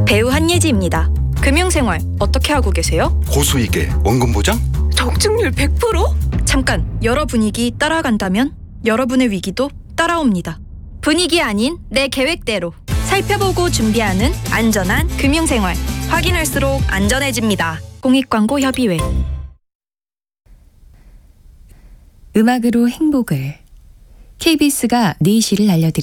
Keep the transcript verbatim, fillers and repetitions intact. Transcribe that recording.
배우 한예지입니다. 금융생활 어떻게 하고 계세요? 고수익에 원금 보장? 적중률 백 퍼센트? 잠깐, 여러 분위기 따라간다면 여러분의 위기도 따라옵니다. 분위기 아닌 내 계획대로 살펴보고 준비하는 안전한 금융생활. 확인할수록 안전해집니다. 공익광고협의회. 음악으로 행복을. 케이비에스가 네 시를 알려드립니다.